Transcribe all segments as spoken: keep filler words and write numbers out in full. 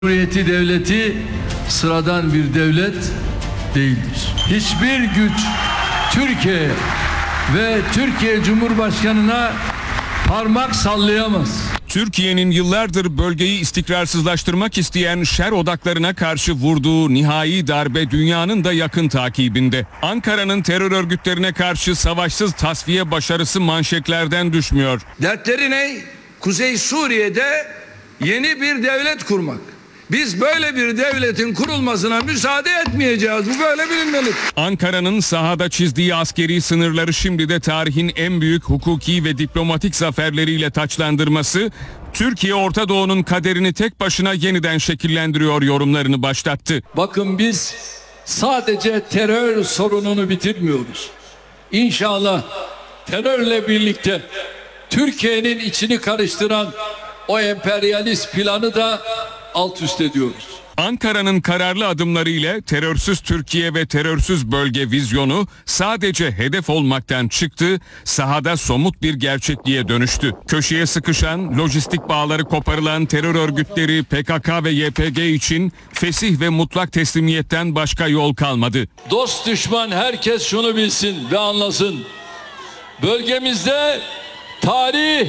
Cumhuriyeti devleti sıradan bir devlet değildir. Hiçbir güç Türkiye ve Türkiye Cumhurbaşkanı'na parmak sallayamaz. Türkiye'nin yıllardır bölgeyi istikrarsızlaştırmak isteyen şer odaklarına karşı vurduğu nihai darbe dünyanın da yakın takibinde. Ankara'nın terör örgütlerine karşı savaşsız tasfiye başarısı manşetlerden düşmüyor. Dertleri ne? Kuzey Suriye'de yeni bir devlet kurmak. Biz böyle bir devletin kurulmasına müsaade etmeyeceğiz. Bu böyle bilinmeli. Ankara'nın sahada çizdiği askeri sınırları şimdi de tarihin en büyük hukuki ve diplomatik zaferleriyle taçlandırması, Türkiye Orta Doğu'nun kaderini tek başına yeniden şekillendiriyor yorumlarını başlattı. Bakın biz sadece terör sorununu bitirmiyoruz. İnşallah terörle birlikte Türkiye'nin içini karıştıran o emperyalist planı da alt üst ediyoruz. Ankara'nın kararlı adımlarıyla terörsüz Türkiye ve terörsüz bölge vizyonu sadece hedef olmaktan çıktı, sahada somut bir gerçekliğe dönüştü. Köşeye sıkışan, lojistik bağları koparılan terör örgütleri P K K ve Y P G için fesih ve mutlak teslimiyetten başka yol kalmadı. Dost düşman herkes şunu bilsin ve anlasın. Bölgemizde tarih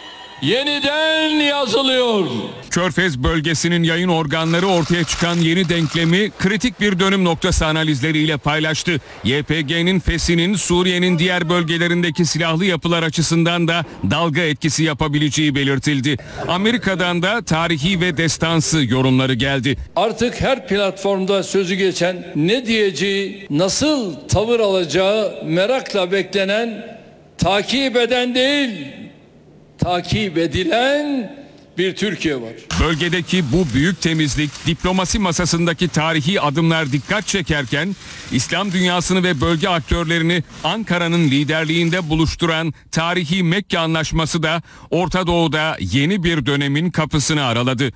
yeniden yazılıyor. Körfez bölgesinin yayın organları ortaya çıkan yeni denklemi kritik bir dönüm noktası analizleriyle paylaştı. Y P G'nin fesinin Suriye'nin diğer bölgelerindeki silahlı yapılar açısından da dalga etkisi yapabileceği belirtildi. Amerika'dan da tarihi ve destansı yorumları geldi. Artık her platformda sözü geçen, ne diyeceği, nasıl tavır alacağı merakla beklenen, takip eden değil, takip edilen bir Türkiye var. Bölgedeki bu büyük temizlik, diplomasi masasındaki tarihi adımlar dikkat çekerken, İslam dünyasını ve bölge aktörlerini Ankara'nın liderliğinde buluşturan tarihi Mekke Anlaşması da Orta Doğu'da yeni bir dönemin kapısını araladı.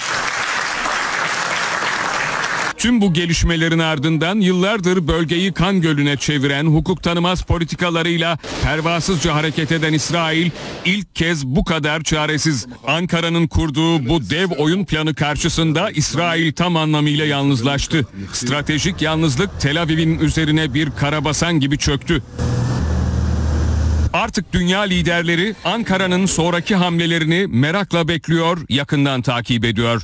Tüm bu gelişmelerin ardından yıllardır bölgeyi kan gölüne çeviren hukuk tanımaz politikalarıyla pervasızca hareket eden İsrail ilk kez bu kadar çaresiz. Ankara'nın kurduğu bu dev oyun planı karşısında İsrail tam anlamıyla yalnızlaştı. Stratejik yalnızlık Tel Aviv'in üzerine bir karabasan gibi çöktü. Artık dünya liderleri Ankara'nın sonraki hamlelerini merakla bekliyor, yakından takip ediyor.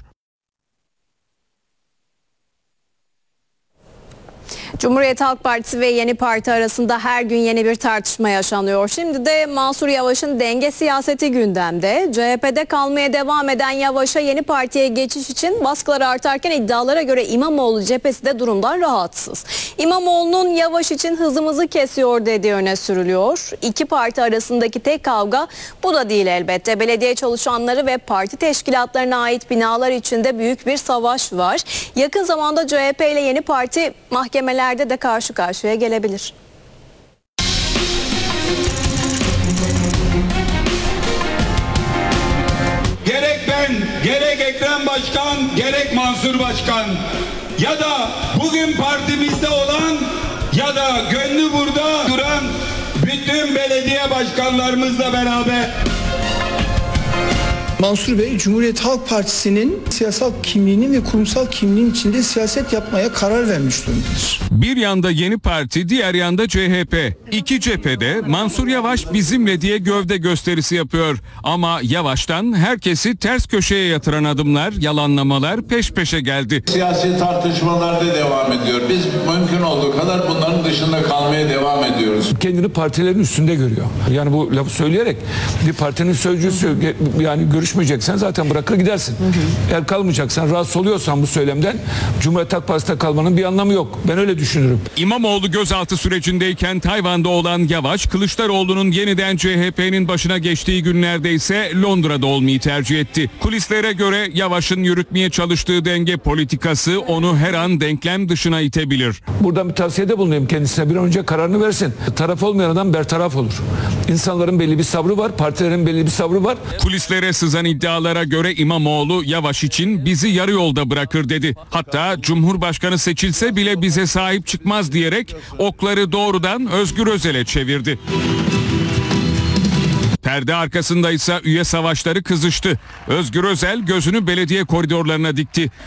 Cumhuriyet Halk Partisi ve Yeni Parti arasında her gün yeni bir tartışma yaşanıyor. Şimdi de Mansur Yavaş'ın denge siyaseti gündemde. C H P'de kalmaya devam eden Yavaş'a Yeni Parti'ye geçiş için baskılar artarken iddialara göre İmamoğlu cephesi de durumdan rahatsız. İmamoğlu'nun Yavaş için hızımızı kesiyor dediği öne sürülüyor. İki parti arasındaki tek kavga bu da değil elbette. Belediye çalışanları ve parti teşkilatlarına ait binalar içinde büyük bir savaş var. Yakın zamanda C H P ile Yeni Parti mahkemeler de karşı karşıya gelebilir. Gerek ben, gerek Ekrem Başkan, gerek Mansur Başkan ya da bugün partimizde olan ya da gönlü burada duran bütün belediye başkanlarımızla beraber Mansur Bey, Cumhuriyet Halk Partisi'nin siyasal kimliğinin ve kurumsal kimliğin içinde siyaset yapmaya karar vermiş durumdadır. Bir yanda Yeni Parti, diğer yanda C H P. İki cephede Mansur Yavaş bizimle diye gövde gösterisi yapıyor. Ama Yavaş'tan herkesi ters köşeye yatıran adımlar, yalanlamalar peş peşe geldi. Siyasi tartışmalar da devam ediyor. Biz mümkün olduğu kadar bunların dışında kalmaya devam ediyoruz. Kendini partilerin üstünde görüyor. Yani bu lafı söyleyerek bir partinin sözcüsü, yani görüşmeyeceksen zaten bırakır gidersin. Hı hı. Eğer kalmayacaksan, rahatsız oluyorsan bu söylemden Cumhuriyet Halk Partisi'nde kalmanın bir anlamı yok. Ben öyle düşünürüm. İmamoğlu gözaltı sürecindeyken Tayvan'da olan Yavaş, Kılıçdaroğlu'nun yeniden C H P'nin başına geçtiği günlerde ise Londra'da olmayı tercih etti. Kulislere göre Yavaş'ın yürütmeye çalıştığı denge politikası onu her an denklem dışına itebilir. Buradan bir tavsiyede bulunayım kendisine, bir an önce kararını versin. Taraf olmayan adam bertaraf olur. İnsanların belli bir sabrı var, partilerin belli bir sabrı var. Kulislere sızan iddialara göre İmamoğlu Yavaş için bizi yarı yolda bırakır dedi. Hatta Cumhurbaşkanı seçilse bile bize sahip çıkmaz diyerek okları doğrudan Özgür Özel'e çevirdi. Perde arkasında ise üye savaşları kızıştı. Özgür Özel gözünü belediye koridorlarına dikti.